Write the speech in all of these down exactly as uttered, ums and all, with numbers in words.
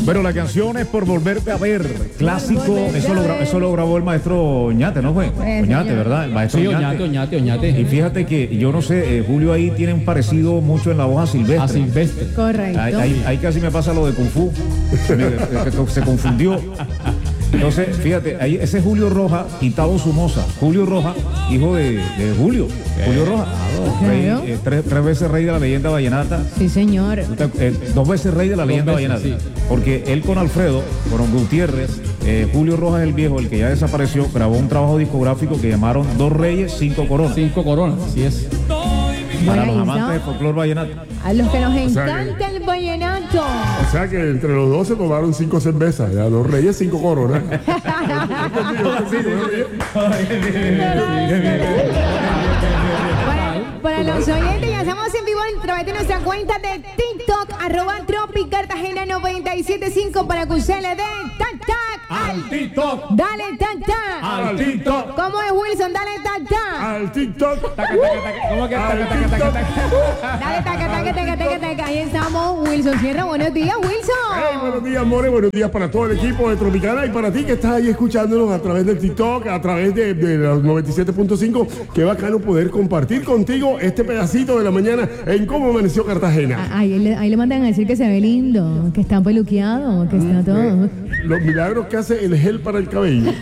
Pero la canción es Por Volverte a Ver, clásico, eso lo, eso lo grabó el maestro Oñate, ¿no fue? Pues, Oñate, señor. ¿verdad? El maestro Sí, Oñate. Oñate, Oñate, Oñate. Y fíjate que yo no sé, eh, Julio ahí tiene un parecido mucho en la voz a Silvestre. A Silvestre. Correcto. Ahí, ahí- ahí casi me pasa lo de Kung Fu. Me- eh, que se confundió. Entonces, fíjate, ahí ese es Julio Roja, quitado Somoza. Julio Roja, hijo de, de Julio. Julio Roja. Rey, Claro. eh, tres, tres veces rey de la leyenda vallenata. Sí, señor. Eh, dos veces rey de la leyenda veces, vallenata. sí. Porque él con Alfredo, con Gutiérrez, eh, Julio Rojas el viejo, el que ya desapareció, grabó un trabajo discográfico que llamaron Dos Reyes, Cinco Coronas. Cinco coronas, así es. Para Bueno, los ahí amantes está. del folclore vallenato. A los que nos sea encanta el vallenato. O sea que entre los dos se tomaron cinco cervezas, ya dos reyes, cinco coronas. Para, para los oyentes, ya estamos en vivo a través de nuestra cuenta de TikTok, arroba Tropi Cartagena noventa y siete punto cinco para que usted le dé tac tac al TikTok. Dale tac tac. Al TikTok. ¿Cómo es, Wilson? Dale tac tac. Al TikTok. ¿Cómo que? Al TikTok. Dale tac tac tac tac tac. Ahí estamos, Wilson Sierra. Buenos días, Hey, Wilson. buenos días, More. Buenos días para todo el equipo de Tropicana y para ti que estás ahí escuchándonos a través del TikTok, a través de, de los noventa y siete punto cinco. Qué bacano poder compartir contigo este pedacito de la mañana en cómo amaneció Cartagena. Ah, Ahí le, ahí le mandan a decir que se ve lindo, que está peluqueado, que está todo. Los milagros que hace el gel para el cabello.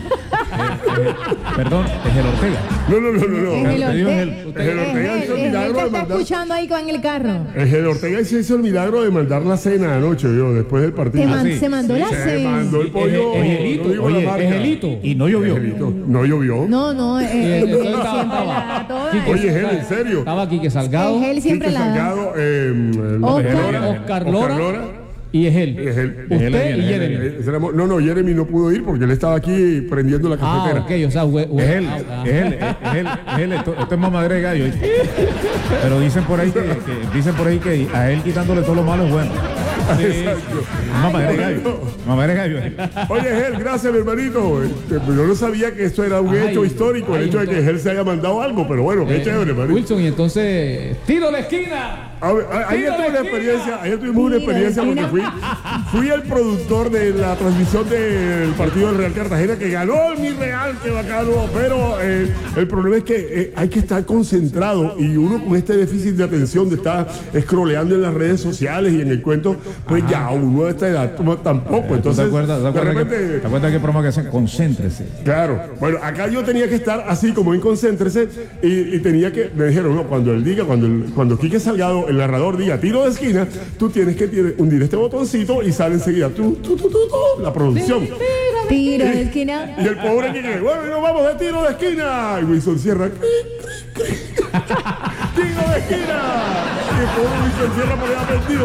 Perdón, es el Ortega. No, no, no, no. no. Es el te digo, es Ortega. el- es el Ortega hizo el Es milagro el que de está mandar. escuchando ahí con el carro. El gel Ortega se hizo el milagro de mandar la cena anoche, yo, después del partido. Te man- sí, se mandó la Se cena. mandó el pollo. Es- es no Gelito, digo la oye, marca. es Gelito. Y no llovió. Gelito. No llovió. No, no, eh, eh, el- él el- siempre estaba- la da toda. Quique- Oye, Gel, en serio. Estaba Quique Salgado, El gel siempre Quique la da. Salgado, eh, el- Oscar. Lora, Oscar Lora Lora. y es él. Es él. Usted Jeremy, y Jeremy. Eh, ese era mo- No, no, Jeremy no pudo ir porque él estaba aquí prendiendo la Ah, cafetera. ok, o sea, hue- hue- Es él, ah, ah. es él, es él, es él. Esto, esto es mamadera de gallo. ¿viste? Pero dicen por ahí que, que- dicen por ahí que a él quitándole todo lo malo es bueno. Exacto. Mamadera de gallo. Mamadera de gallo. Oye, Gel, gracias, mi hermanito. Este, Yo no sabía que esto era un Ay, hecho histórico, el ay, hecho de que entonces- Gel se haya mandado algo, pero bueno, qué Eh, chévere, hermanito. Wilson, y entonces, tiro la esquina. A ver, a- ayer Tiro tuve de una esquina. experiencia, ayer tuvimos una Tiro de experiencia porque fui, esquina. fui el productor de la transmisión del partido del Real Cartagena que ganó mi Real, que bacano, pero eh, el problema es que eh, hay que estar concentrado y uno con este déficit de atención de estar scrolleando en las redes sociales y en el cuento, pues ya uno a esta edad toma- tampoco, ¿Tú entonces te acuerdas, te de acuerdas que, repente... te acuerdas que programa que hacen? Concéntrese. Claro, bueno, acá yo tenía que estar así como en concéntrese y, y tenía que, me dijeron, no, cuando él diga, cuando, el- cuando Quique Salgado, el narrador, diga tiro de esquina, tú tienes que tiene- hundir este botoncito y sale enseguida tú, tú, tú, tú, tú, la producción. Tiro de esquina. Y el pobre Quique, bueno, y nos vamos de tiro de esquina. Y Wilson Sierra, cri, cri, cri. Tiro de esquina. Y el pobre Wilson Sierra por allá perdido.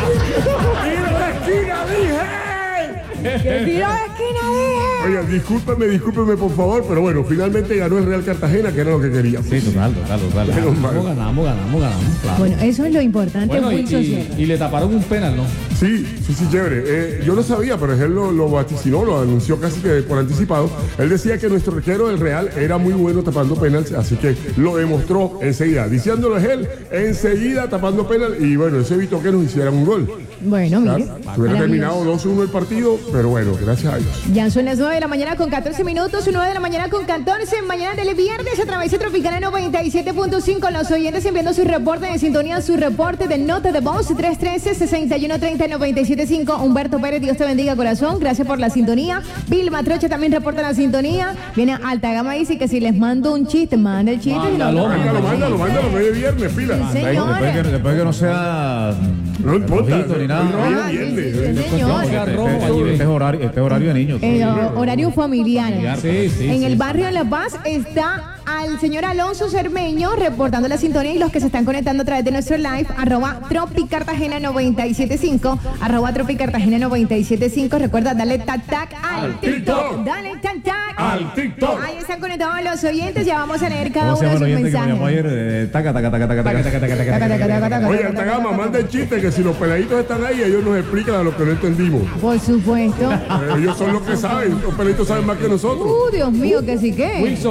Tiro de esquina, dije. Que tiro de esquina, dije. Oiga, discúlpeme, discúlpeme por favor, pero bueno, finalmente ganó el Real Cartagena, que era lo que quería. Sí, total, total, total. Menos mal. Ganamos, ganamos, ganamos, ganamos, claro. Bueno, eso es lo importante, Bueno, y, Wilson y- Sierra. y le taparon un penal, ¿no? Sí, sí, sí, chévere. Eh, yo no sabía, pero él lo, lo vaticinó, lo anunció casi que por anticipado. Él decía que nuestro arquero del Real era muy bueno tapando penales, así que lo demostró enseguida. Diciéndolo es él, enseguida tapando penal, y bueno, eso evitó que nos hicieran un gol. Bueno, Claro, mire. hubiera maravilloso. terminado dos uno el partido, pero bueno, gracias a Dios. Ya son las nueve de la mañana con catorce minutos, nueve de la mañana con catorce, mañana del viernes a través de Tropicana noventa y siete punto cinco. Los oyentes enviando su reporte de sintonía, su reporte de nota de voz, tres uno tres, seis uno tres cero, nueve siete cinco. Humberto Pérez, Dios te bendiga, corazón. Gracias por la sintonía. Vilma Trocha también reporta la sintonía. Viene Alta Gama, dice que si les mando un chiste, manda el chiste. y lo- Mándalo, Mándalo, mándalo, mándalo, no es viernes, pila. Sí, Después, señores. después que, después que no sea No importa, rojito ni nada. no, no, Ah, sí, viernes. sí, sí, No, señores. porque este, rojo este- allí, este es horario, este es horario de niños. Eh, ho- horario familiar. Sí, sí. En sí. el barrio de La Paz está al señor Alonso Cermeño reportando la sintonía y los que se están conectando a través de nuestro live, arroba Tropi Cartagena noventa y siete punto cinco, arroba Tropi Cartagena noventa y siete punto cinco. Recuerda, dale tac tac al Al TikTok. TikTok. Dale tac tac Al TikTok. Ahí están conectados los oyentes, ya vamos a leer cada ¿Cómo se uno de llama el sus oyente que me llamó mensajes. ayer? Eh, taca, taca, taca, taca, taca, taca, taca, taca, Taca, taca, taca, taca, taca, Oye, taca, Alta taca, Gama, taca. manda el chiste que si los peladitos están ahí, ellos nos explican a lo que no entendimos. Por supuesto. Eh, ellos son los que saben, los peladitos saben más que nosotros. Uh, Dios mío, que sí que. Wilson,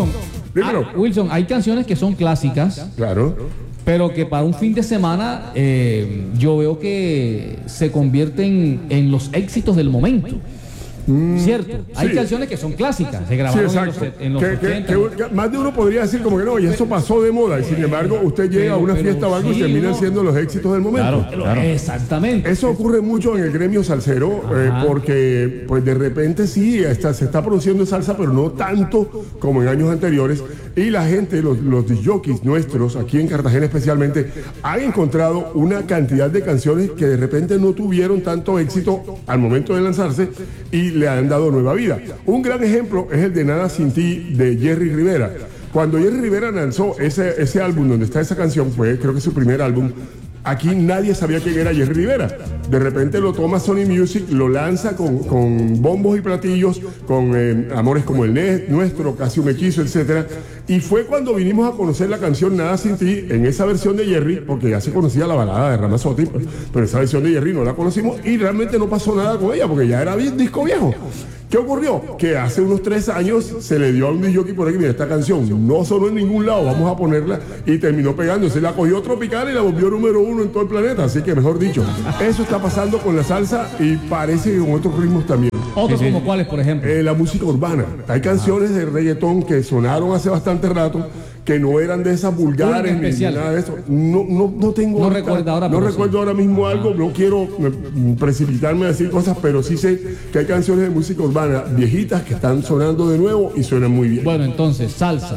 Dímelo. Ah, Wilson, hay canciones que son clásicas, Claro. pero que para un fin de semana eh, yo veo que se convierten en los éxitos del momento. ¿Cierto? Hay sí. canciones que son clásicas, se Sí, grabaron en los, exacto. en los Que- que- ochenta. que- que más de uno podría decir como que no, y eso pasó de moda. Y sin embargo, usted llega a una pero fiesta o algo y sí, terminan no. siendo los éxitos del momento. Claro, claro. Exactamente. Eso ocurre mucho en el gremio salsero, eh, porque pues de repente sí, está- se está produciendo salsa, pero no tanto como en años anteriores. Y la gente, los, los disjockeys nuestros, aquí en Cartagena especialmente, han encontrado una cantidad de canciones que de repente no tuvieron tanto éxito al momento de lanzarse y le han dado nueva vida. Un gran ejemplo es el de Nada Sin Ti de Jerry Rivera. Cuando Jerry Rivera lanzó ese, ese álbum donde está esa canción, fue creo que su primer álbum, aquí nadie sabía quién era Jerry Rivera. De repente lo toma Sony Music, lo lanza con, con bombos y platillos, con eh, Amores como el ne- nuestro, Casi un hechizo, etcétera. Y fue cuando vinimos a conocer la canción Nada Sin Ti en esa versión de Jerry, porque ya se conocía la balada de Ramazzotti, pues, pero esa versión de Jerry no la conocimos y realmente no pasó nada con ella, porque ya era bien disco viejo. ¿Qué ocurrió? Que hace unos tres años se le dio a un disjockey por aquí, mira, esta canción no sonó en ningún lado, vamos a ponerla, y terminó pegándose. La cogió Tropical y la volvió número uno en todo el planeta. Así que, mejor dicho, eso está pasando con la salsa y parece que con otros ritmos también. Otros Sí, sí. como cuáles, por ejemplo. Eh, la música urbana. Hay canciones de reggaetón que sonaron hace bastante rato, que no eran de esas vulgares Una ni especial. nada de eso. No, no, no tengo. No ahorita- recuerda ahora, No pero recuerdo sí. ahora mismo algo, no quiero eh, precipitarme a decir cosas, pero sí sé que hay canciones de música urbana viejitas que están sonando de nuevo y suenan muy bien. Bueno, entonces, salsa,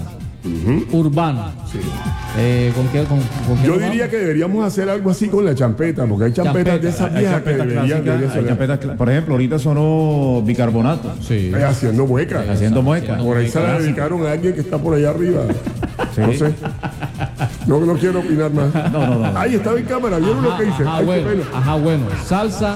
urbana. Eh, ¿con qué, con, con qué Yo nos diría vamos? que deberíamos hacer algo así con la champeta, porque hay champetas Champeta, de esas Hay viejas que champetas deberían, clásicas, deberían hay sonar. champetas cl- por ejemplo, ahorita sonó bicarbonato, Sí. Eh, haciendo muecas. haciendo muecas. Por ahí se la dedicaron a alguien que está por allá arriba. Sí. No sé. No, no quiero opinar más. No, no, no. Ahí estaba en cámara, ¿vieron lo que hice? Ajá, Ay, qué bueno, pena. ajá, bueno. Salsa,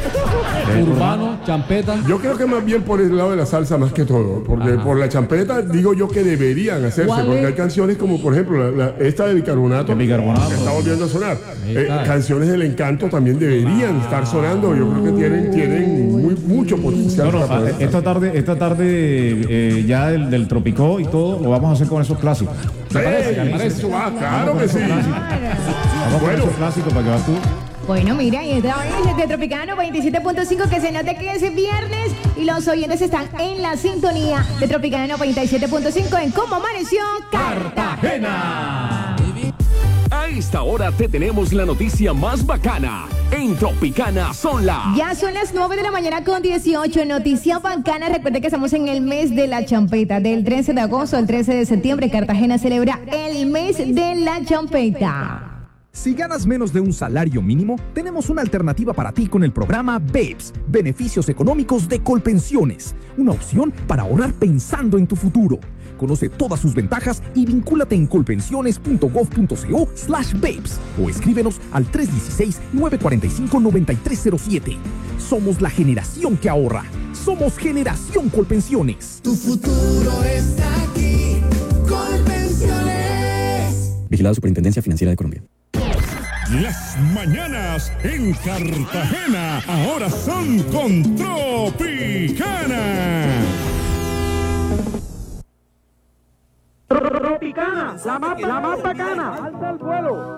urbano, champeta. Yo creo que más bien por el lado de la salsa más que todo, porque por la champeta digo yo que deberían hacerse, ¿Cuál porque es? hay canciones como por ejemplo la- la- esta de bicarbonato, De bicarbonato. que está volviendo a sonar. Eh, está. canciones del Encanto también deberían estar sonando, yo creo que tienen, tienen muy, mucho potencial. No, no, para a- poder- esta tarde, esta tarde eh, ya del, del Tropicó y todo lo vamos a hacer con esos clásicos. Sí, eso va, claro que sí. Vamos con Bueno. esos clásicos para que vas tú. Bueno, mira, y esta vez de Tropicano veintisiete punto cinco, que se note que es viernes y los oyentes están en la sintonía de Tropicano noventa y siete punto cinco en Cómo Amaneció Cartagena. A esta hora te tenemos la noticia más bacana. En Tropicana son las... Ya son las nueve de la mañana con dieciocho. Noticia bacana. Recuerde que estamos en el mes de la champeta. Del trece de agosto al trece de septiembre, Cartagena celebra el mes de la champeta. Si ganas menos de un salario mínimo, tenemos una alternativa para ti con el programa BEPS, Beneficios Económicos de Colpensiones, una opción para ahorrar pensando en tu futuro. Conoce todas sus ventajas y vincúlate en colpensiones.gov.co slash BEPS o escríbenos al tres uno seis, nueve cuatro cinco, nueve tres cero siete. Somos la generación que ahorra. Somos Generación Colpensiones. Tu futuro está aquí, Colpensiones. Vigilado Superintendencia Financiera de Colombia. Las mañanas en Cartagena ahora son con Tropicana. Tropicana, la más, la más bacana. Alza el vuelo.